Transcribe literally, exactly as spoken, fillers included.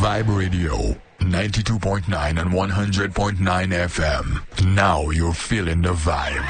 Vibe Radio, ninety-two point nine and one hundred point nine F M. Now you're feeling the vibe.